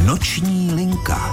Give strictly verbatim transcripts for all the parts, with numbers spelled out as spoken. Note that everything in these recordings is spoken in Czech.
Noční linka.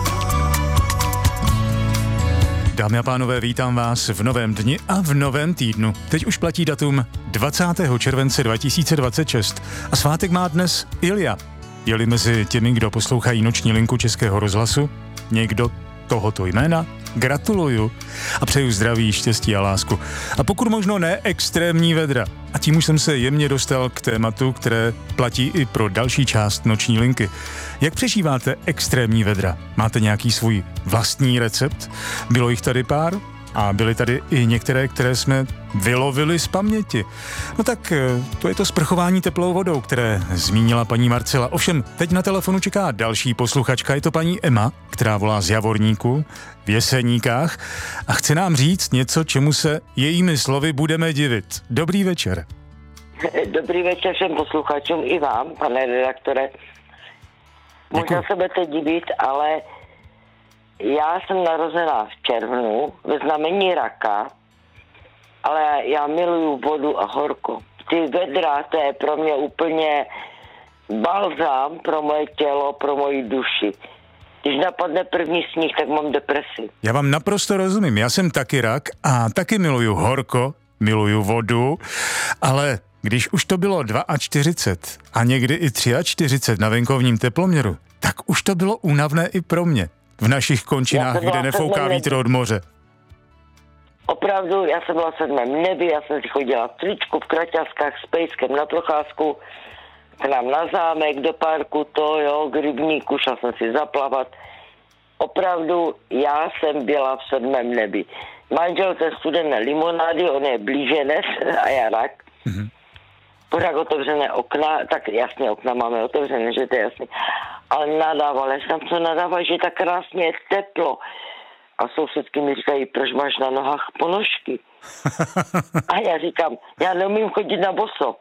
Dámy a pánové, vítám vás v novém dni a v novém týdnu. Teď už platí datum dvacátého července dva tisíce dvacet šest a svátek má dnes Ilja. Je-li mezi těmi, kdo poslouchají Noční linku Českého rozhlasu někdo tohoto jména, gratuluju a přeju zdraví, štěstí a lásku. A pokud možno ne extrémní vedra. A tím už jsem se jemně dostal k tématu, které platí i pro další část Noční linky. Jak přežíváte extrémní vedra? Máte nějaký svůj vlastní recept? Bylo jich tady pár? A byly tady i některé, které jsme vylovili z paměti. No tak to je to sprchování teplou vodou, které zmínila paní Marcela. Ovšem, teď na telefonu čeká další posluchačka, je to paní Emma, která volá z Javorníku v Jeseníkách a chce nám říct něco, čemu se jejími slovy budeme divit. Dobrý večer. Dobrý večer všem posluchačům i vám, pane redaktore. Možná se budete divit, ale já jsem narozená v červnu ve znamení raka, ale já miluju vodu a horko. Ty vedra, to je pro mě úplně balzám pro moje tělo, pro moji duši. Když napadne první sníh, tak mám depresi. Já vám naprosto rozumím, já jsem taky rak a taky miluju horko, miluju vodu, ale když už to bylo čtyřicet dva a někdy i čtyřicet tři na venkovním teploměru, tak už to bylo únavné i pro mě. V našich končinách, kde nefouká vítr od moře. Opravdu, já jsem byla v sedmém nebi, já jsem si chodila v tričku, v kraťaskách s pejskem na procházku, k nám na zámek, do parku, to jo, k rybníku, šla jsem si zaplavat. Opravdu, já jsem byla v sedmém nebi. Manžel ten studené limonády, on je blíženec a já rak. Mm-hmm. Pořád otevřené okna, tak jasně okna máme otevřené, že to je jasný. Ale nadával, já jsem co nadával, že tak krásně je teplo. A sousedky mi říkají, proč máš na nohách ponožky? A já říkám, já neumím chodit na boso.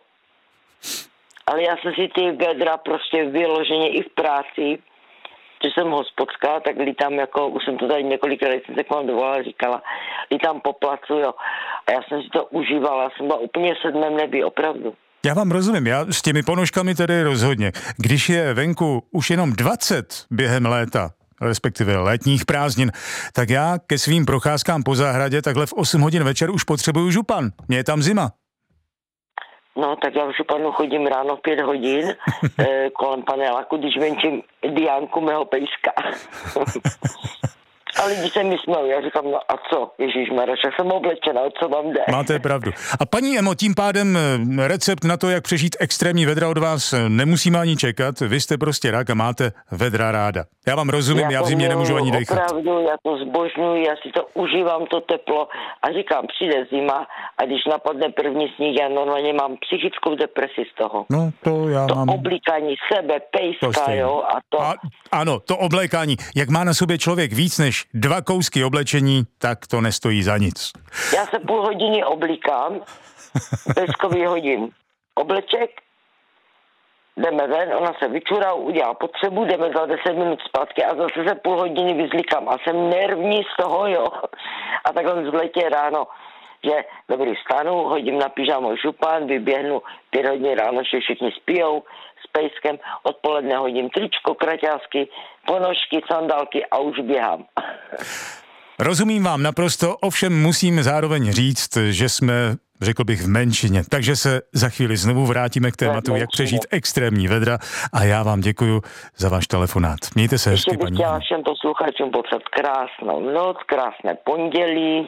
Ale já jsem si ty vedra prostě vyloženě i v práci, že jsem hospodská, tak lítám jako, už jsem to tady několikrát, jsem se k vám dovolala, říkala, lítám po placu, jo. A já jsem si to užívala, já jsem byla úplně v sedmém nebi, opravdu. Já vám rozumím, já s těmi ponožkami tedy rozhodně. Když je venku už jenom dvacet během léta, respektive letních prázdnin, tak já ke svým procházkám po zahradě takhle v osm hodin večer už potřebuju župan. Mně je tam zima. No, tak já v županu chodím ráno v pět hodin eh, kolem paneláku, když venčím Diánku mého pejska. A lidi se mi smějí, já říkám, no a co, ježišmarja, však jsem oblečená, co vám jde? Máte pravdu. A paní Emo, tím pádem recept na to, jak přežít extrémní vedra od vás nemusíme ani čekat, vy jste prostě rak a máte vedra ráda. Já vám rozumím, já, já v zimě nemůžu ani dechat. Opravdu, já to zbožňuji, já si to užívám, to teplo a říkám, přijde zima a když napadne první sníh, já normálně mám psychickou depresi z toho. No, to já to mám... To oblíkání sebe, pejska, jo, a to... A, ano, to oblékání. Jak má na sobě člověk víc než dva kousky oblečení, tak to nestojí za nic. Já se půl hodiny oblíkám, pejskovi hodím obleček, jdeme ven, ona se vyčurá, udělá potřebu, jdeme za deset minut zpátky a zase se půl hodiny vyzlíkám a jsem nervní z toho, jo. A takhle v letě ráno, že dobrý stanu, hodím na pyžamo župan, vyběhnu pět hodin ráno, že všichni spijou s pejskem, odpoledne hodím tričko, kraťásky, ponožky, sandálky a už běhám. Rozumím vám naprosto, ovšem musím zároveň říct, že jsme, řekl bych, v menšině. Takže se za chvíli znovu vrátíme k tématu, jak přežít extrémní vedra a já vám děkuju za váš telefonát. Mějte se hezky, paní. Ještě bych chtěla všem posluchačům popřát krásnou noc, krásné pondělí.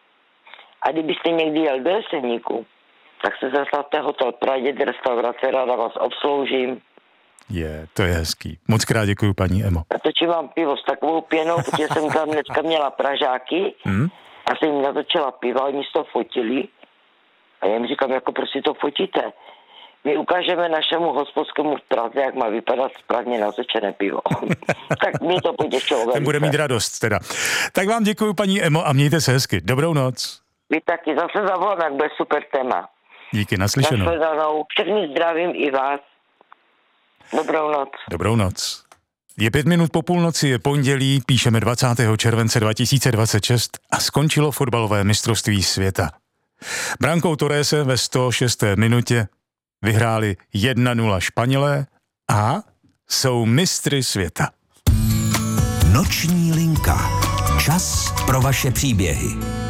A kdybyste někdy jel do Jeseníku, tak se zastavte hotel Praděd, restaurace, ráda vás obsloužím. Je, to je hezký. Moc krát děkuju, paní Emo. Natočím vám pivo s takovou pěnou, protože jsem tam dneska měla Pražáky hmm? a jsem jim natočila pivo, oni si to fotili. A já jim říkám, jako prostě to fotíte. My ukážeme našemu hospodskému v Praze, jak má vypadat správně natočené pivo. Tak mě to potěšilo. Ten bude mít radost teda. Tak vám děkuju, paní Emo, a mějte se hezky. Dobrou noc. Vy taky zase zavolám, jak bude super téma. Díky, naslyšenou. Nasledanou. Všechny zdravím i vás. Dobrou noc. Dobrou noc. Je pět minut po půlnoci, je pondělí, píšeme dvacátého července dva tisíce dvacet šest a skončilo fotbalové mistrovství světa. Brankou Torrese ve sto šesté minutě vyhráli jedna nula Španělé a jsou mistry světa. Noční linka. Čas pro vaše příběhy.